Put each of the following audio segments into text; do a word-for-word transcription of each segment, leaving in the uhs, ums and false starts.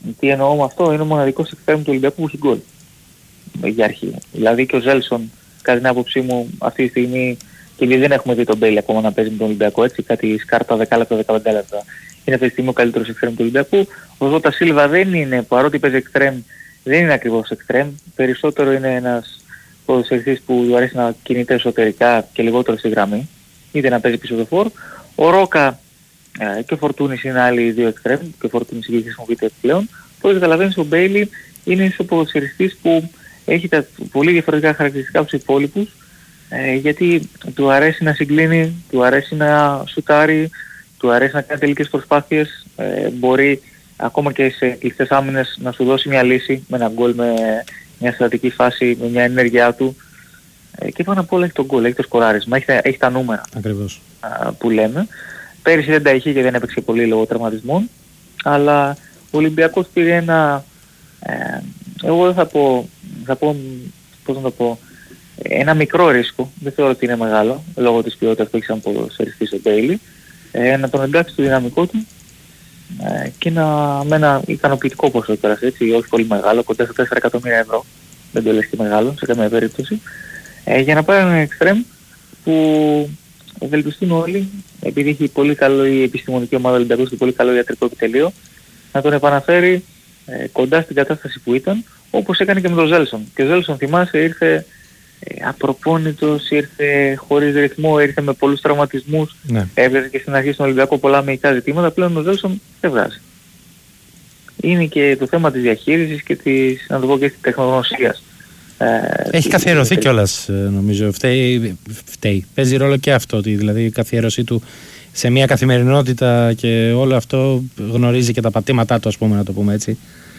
Τι εννοώ με αυτό, είναι ο μοναδικός εξτρέμ του Ολυμπιακού που έχει γκολ. Για αρχή. Δηλαδή και ο Ζέλσον, κατά την άποψή μου, αυτή τη στιγμή, και επειδή δεν έχουμε δει τον Μπέιλι ακόμα να παίζει με τον Ολυμπιακό, έτσι, κάτι σκάρτα δέκα λεπτά δεκαπέντε λεπτά. Είναι αυτή τη στιγμή ο καλύτερος εξτρέμ του Ολυμπιακού. Ο Ζώτα Σίλβα δεν είναι, παρότι παίζει εξτρέμ, δεν είναι ακριβώς εξτρέμ. Περισσότερο είναι ένας ποδοσφαιριστής που του αρέσει να κινείται εσωτερικά και λιγότερο στη γραμμή. Είτε να παίζει πίσω το φορ. Ο Ρόκα ε, και ο Φορτούνης είναι άλλοι δύο εξτρέμ, και ο Φορτούνης εκεί χρησιμοποιείται πλέον. Οπότε καταλαβαίνεις ο Μπέιλι είναι ο ποδοσφαιριστής που έχει τα πολύ διαφορετικά χαρακτηριστικά από τους υπόλοιπους, ε, γιατί του αρέσει να συγκλίνει, του αρέσει να σουτάρει, του αρέσει να κάνει τελικές προσπάθειες, ε, μπορεί ακόμα και σε κλειστές άμυνες να σου δώσει μια λύση με ένα γκολ, με μια στατική φάση, με μια ενέργειά του, ε, και πάνω απ' όλα έχει τον γκολ, έχει το σκοράρισμα, έχει τα, έχει τα νούμερα. Ακριβώς. Α, που λέμε. Πέρυσι δεν τα είχε και δεν έπαιξε πολύ λόγω τραυματισμών, αλλά ο Ολυμπιακός πήρε ένα, ε, εγώ δεν θα πω, θα πω, πώς να το πω, ένα μικρό ρίσκο, δεν θεωρώ ότι είναι μεγάλο, λόγω της ποιότητας που έχει σαν ποδοσφαιριστής ο Μπέιλι, ε, να τον εντάξει στο δυναμικό του, ε, και να, με ένα ικανοποιητικό ποσό τώρα, έτσι, όχι πολύ μεγάλο, κοντά στα τέσσερα εκατομμύρια ευρώ, δεν το λες και μεγάλο σε καμία περίπτωση, ε, για να πάρει ένα εξτρέμ που ευελπιστούν όλοι, επειδή έχει πολύ καλό η επιστημονική ομάδα Ολυμπιακός και πολύ καλό ιατρικό επιτελείο, να τον επαναφέρει ε, κοντά στην κατάσταση που ήταν, όπως έκανε και με τον Ζέλσον. Και ο Ζέλσον, θυμάσαι, ήρθε ε, απροπόνητος, ήρθε χωρίς ρυθμό, ήρθε με πολλούς τραυματισμούς, ναι. Έβγαζε και στην αρχή στον Ολυμπιακό πολλά μεϊκά ζητήματα, πλέον ο Ζέλσον δεν βγάζει. Είναι και το θέμα της διαχείρισης και της, να το πω, και της τεχνογνωσίας. Έχει καθιερωθεί κιόλας, νομίζω. Φταίει, φταίει. Παίζει ρόλο και αυτό, ότι δηλαδή η καθιέρωσή του σε μια καθημερινότητα και όλο αυτό γνωρίζει και τα πατήματά του, ας πούμε, να το πούμε έτσι.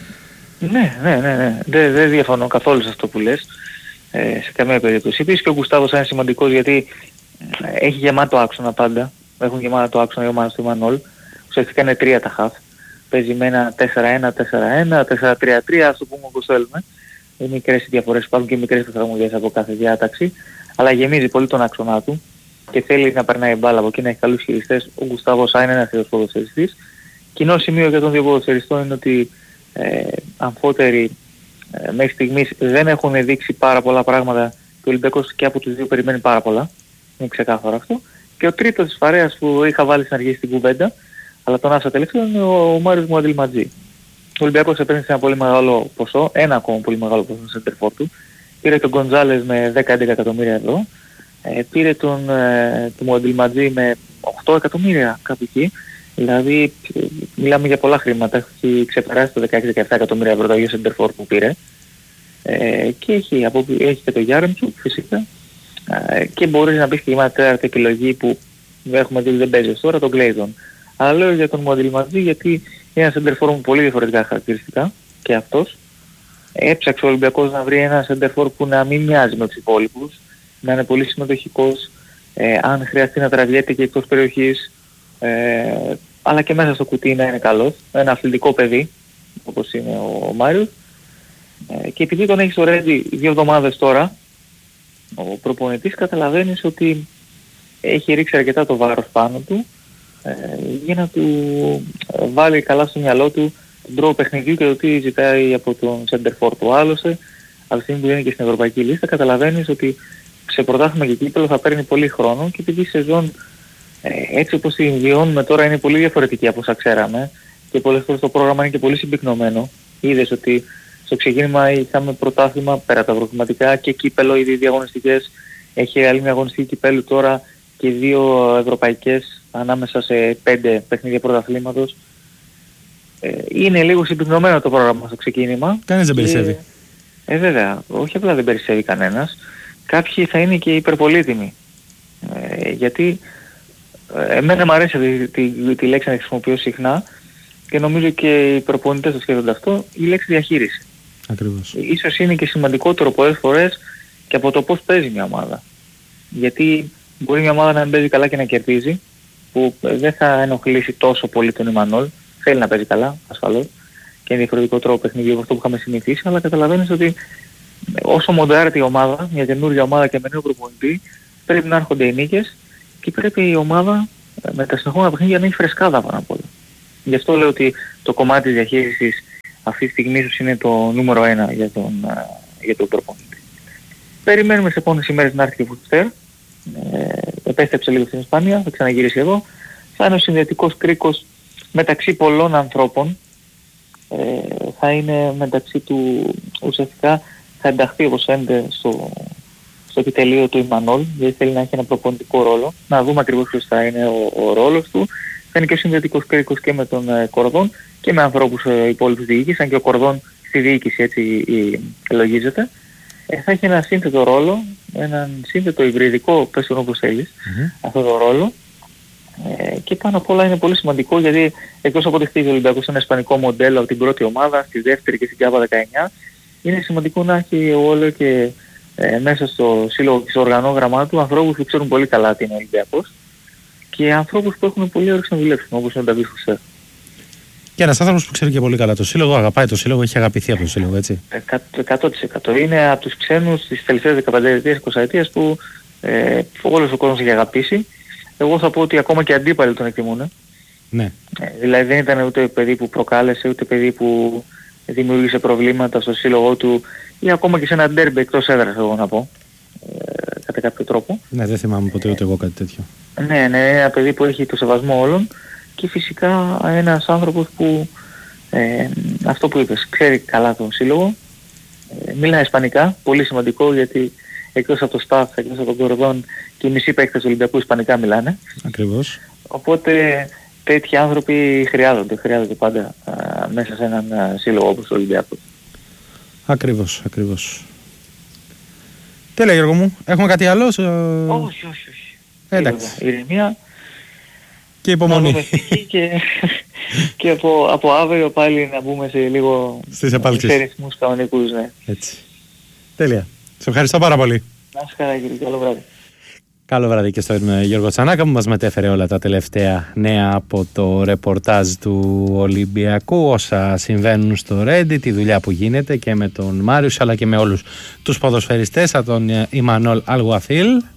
Ναι, ναι, ναι, ναι. Δεν, δεν διαφωνώ καθόλου σε αυτό που λες, ε, σε καμία περίπτωση. Επίσης και ο Γκουστάβος είναι σημαντικός, γιατί έχει γεμάτο άξονα πάντα. Έχουν γεμάτο άξονα οι ομάδες του Μανόλ. Ουσιαστικά είναι τρία τα χαφ. Παίζει με ένα τέσσερα ένα τέσσερα ένα, τέσσερα τρία τρία, ας το πούμε όπως θέλουμε. Είναι μικρές οι διαφορές που υπάρχουν και μικρές προσαρμογές από κάθε διάταξη, αλλά γεμίζει πολύ τον άξονά του και θέλει να περνάει μπάλα από εκεί, να έχει καλούς χειριστές. Ο Γκουστάβος είναι ένας θεός ποδοσφαιριστής. Κοινό σημείο για τον δύο ποδοσφαιριστών είναι ότι ε, αμφότεροι ε, μέχρι στιγμής δεν έχουν δείξει πάρα πολλά πράγματα και ο Ολυμπιακός και από τους δύο περιμένει πάρα πολλά. Είναι ξεκάθαρο αυτό. Και ο τρίτος της παρέας που είχα βάλει στην αρχή στην κουβέντα, αλλά τον άφησα τελευταίο, είναι ο, ο Μάριος Μουαντιλματζή. Ο Ολυμπιακός επένδυσε ένα πολύ μεγάλο ποσό, ένα ακόμα πολύ μεγάλο ποσό στο σεντερφόρ του. Πήρε τον Γκοντζάλες με δέκα έντεκα εκατομμύρια ευρώ. Ε, πήρε τον, ε, τον Μουαντιλματζή με οκτώ εκατομμύρια κάπου εκεί. Δηλαδή μιλάμε για πολλά χρήματα. Έχει ξεπεράσει το δεκαέξι δεκαεπτά εκατομμύρια ευρώ το ίδιο σεντερφόρ που πήρε. Ε, και έχει, από, έχει και το Γιάρεμτσουκ φυσικά. Ε, και μπορείς να πεις και για μια τέταρτη επιλογή που έχουμε δει δεν παίζει τώρα, τον Κλέιτον. Αλλά λέω για τον Μουαντιλματζή γιατί είναι ένα σεντερφόρ με πολύ διαφορετικά χαρακτηριστικά και αυτός. Έψαξε ο Ολυμπιακός να βρει ένα σεντερφόρ που να μην μοιάζει με τους υπόλοιπους, να είναι πολύ συμμετοχικός, ε, αν χρειαστεί να τραβιέται και εκτός περιοχής, ε, αλλά και μέσα στο κουτί να είναι καλός, ένα αθλητικό παιδί, όπως είναι ο Μάριος. Ε, και επειδή τον έχει στο Ρέντι δύο εβδομάδες τώρα, ο προπονητής καταλαβαίνεις ότι έχει ρίξει αρκετά το βάρος πάνω του, ε, για να του βάλει καλά στο μυαλό του τον τρόπο παιχνιδιού και το τι ζητάει από τον center for του. Άλλωστε, από τη στιγμή που είναι και στην ευρωπαϊκή λίστα, καταλαβαίνεις ότι σε πρωτάθλημα και κύπελλο θα παίρνει πολύ χρόνο και επειδή η σεζόν ε, έτσι όπως την βιώνουμε τώρα είναι πολύ διαφορετική από όσα ξέραμε και πολλές φορές το πρόγραμμα είναι και πολύ συμπυκνωμένο. Είδες ότι στο ξεκίνημα είχαμε πρωτάθλημα πέρα από τα προβληματικά και κύπελλο, ήδη διαγωνιστικές, έχει άλλη μια αγωνιστική κυπέλλου τώρα και δύο ευρωπαϊκές ανάμεσα σε πέντε παιχνίδια πρωταθλήματος. Ε, είναι λίγο συμπυκνωμένο το πρόγραμμα στο ξεκίνημα. Κανένας δεν περισσεύει. Ε, βέβαια, όχι απλά δεν περισσεύει κανένας. Κάποιοι θα είναι και υπερπολίτιμοι. Ε, γιατί ε, εμένα μου αρέσει τη, τη, τη λέξη να χρησιμοποιώ συχνά και νομίζω και οι προπονητές το σκέφτονται αυτό, η λέξη διαχείριση. Ακριβώς. Ίσως είναι και σημαντικότερο πολλές φορές και από το πώς παίζει μια ομάδα. Γιατί μπορεί μια ομάδα να μην παίζει καλά και να κερδίζει, που δεν θα ενοχλήσει τόσο πολύ τον Ιμανόλ. Θέλει να παίζει καλά, ασφαλώς, και είναι διαφορετικό τρόπο παιχνιδιού από αυτό που είχαμε συνηθίσει, αλλά καταλαβαίνεις ότι όσο μοντάρεται η ομάδα, μια καινούργια ομάδα και με νέο προπονητή, πρέπει να έρχονται οι νίκες και πρέπει η ομάδα με τα συνεχόμενα παιχνίδια να έχει φρεσκάδα πάνω απ' όλα. Γι' αυτό λέω ότι το κομμάτι της διαχείρισης αυτή τη στιγμή ίσως είναι το νούμερο ένα για τον, για τον προπονητή. Περιμένουμε σε επόμενες ημέρες να έρθει και ο Φουστέρ. Ε, επέστρεψε λίγο στην Ισπανία, θα ξαναγυρίσει εδώ. Θα είναι ο συνδετικός κρίκος μεταξύ πολλών ανθρώπων. Ε, θα είναι μεταξύ του, ουσιαστικά θα ενταχθεί όπως φαίνεται στο, στο επιτελείο του Ιμανόλ, γιατί θέλει να έχει ένα προπονητικό ρόλο. Να δούμε ακριβώς ποιος θα είναι ο, ο ρόλος του. Θα είναι και ο συνδετικός κρίκος και με τον ε, Κορδόν και με ανθρώπους ε, υπόλοιπους διοίκησης, αν και ο Κορδόν στη διοίκηση έτσι ε, λογίζεται. Ε, θα έχει ένα σύνθετο ρόλο, έναν σύνθετο υβριδικό, πες τον όπως θέλεις, mm-hmm. αυτό το ρόλο. Ε, και πάνω απ' όλα είναι πολύ σημαντικό, γιατί εκτός από ότι χτίζει ο Ολυμπιακός ένα ισπανικό μοντέλο από την πρώτη ομάδα, στη δεύτερη και στην ΚΑΠΑ δεκαεννιά, είναι σημαντικό να έχει όλο και ε, μέσα στο σύλλογο και στο οργανόγραμμά του ανθρώπους που ξέρουν πολύ καλά τι είναι ο Ολυμπιακός και ανθρώπους που έχουν πολύ όρεξη να δουλέψουν, όπως είναι ο Νταβίδ Φουστέρ. Και ένας άνθρωπος που ξέρει και πολύ καλά το σύλλογο, αγαπάει το σύλλογο, έχει αγαπηθεί από το σύλλογο, έτσι. εκατό τοις εκατό. Είναι από τους ξένους της τελευταίας δεκαπέντε είκοσι ετίας που ε, όλος ο κόσμος έχει αγαπήσει. Εγώ θα πω ότι ακόμα και αντίπαλοι τον εκτιμούν. Ναι. Ε, δηλαδή δεν ήταν ούτε παιδί που προκάλεσε, ούτε παιδί που δημιούργησε προβλήματα στο σύλλογό του ή ακόμα και σε ένα ντέρμπι εκτός έδρας, εγώ να πω. Ε, κατά κάποιο τρόπο. Ναι, δεν θυμάμαι ποτέ ούτε εγώ κάτι τέτοιο. Ναι, ναι, ένα παιδί που έχει το σεβασμό όλων και φυσικά ένας άνθρωπος που ε, αυτό που είπες, ξέρει καλά τον σύλλογο, ε, μιλάει ισπανικά, πολύ σημαντικό γιατί εκτός από το staff, εκτός από τον Κορδόν και οι μισοί παίκτες του Ολυμπιακού ισπανικά μιλάνε. Ακριβώς. Οπότε τέτοιοι άνθρωποι χρειάζονται, χρειάζονται πάντα α, μέσα σε έναν α, σύλλογο όπως ο Ολυμπιακός. Ακριβώς, ακριβώς. Τι λέει Γιώργο μου, έχουμε κάτι άλλο? Όχι, όχι, όχι. Εντάξει. Ηρεμία. Και υπομονή. και και από, από αύριο πάλι να μπούμε σε λίγο στις επάλξεις. Σε ρυθμούς κανονικούς, ναι. Έτσι. Τέλεια. Σε ευχαριστώ πάρα πολύ. Να είσαι καλά κύριε, καλό βράδυ. Καλό βράδυ και στον Γιώργο Τσανάκα που μας μετέφερε όλα τα τελευταία νέα από το ρεπορτάζ του Ολυμπιακού, όσα συμβαίνουν στο Ρέντι, τη δουλειά που γίνεται και με τον Μάριους αλλά και με όλους τους ποδοσφαιριστές, από τον Ιμανόλ Αλγουαθίλ.